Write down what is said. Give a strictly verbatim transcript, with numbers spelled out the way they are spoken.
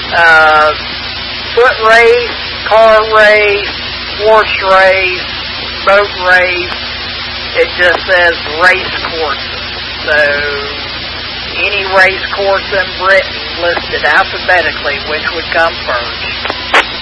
uh, foot race, car race, horse race, boat race. It just says race courses. So any race course in Britain listed alphabetically, which would come first.